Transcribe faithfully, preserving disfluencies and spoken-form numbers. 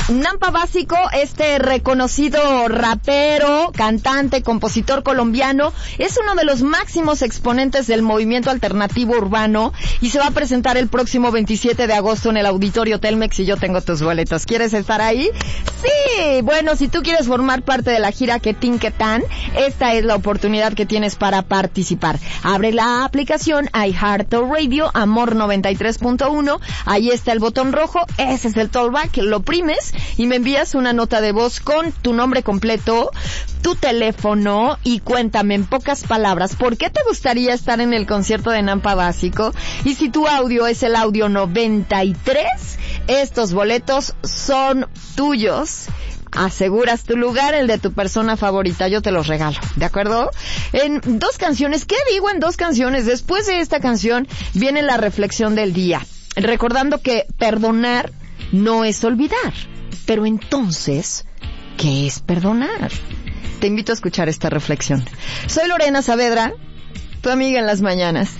Nampa Básico, este reconocido rapero, cantante, compositor colombiano, es uno de los máximos exponentes del movimiento alternativo urbano y se va a presentar el próximo veintisiete de agosto en el Auditorio Telmex y yo tengo tus boletos. ¿Quieres estar ahí? Sí. Bueno, si tú quieres formar parte de la gira Que Tin Que Tan, esta es la oportunidad que tienes para participar. Abre la aplicación iHeartRadio Amor noventa y tres punto uno, ahí está el botón rojo, ese es el talkback, lo oprimes y me envías una nota de voz con tu nombre completo, tu teléfono y cuéntame en pocas palabras por qué te gustaría estar en el concierto de Nampa Básico. Y si tu audio es el audio noventa y tres, estos boletos son tuyos. Aseguras tu lugar, el de tu persona favorita, yo te los regalo, ¿de acuerdo? En dos canciones, ¿qué digo en dos canciones? Después de esta canción viene la reflexión del día, recordando que perdonar no es olvidar. Pero entonces, ¿qué es perdonar? Te invito a escuchar esta reflexión. Soy Lorena Saavedra, tu amiga en las mañanas.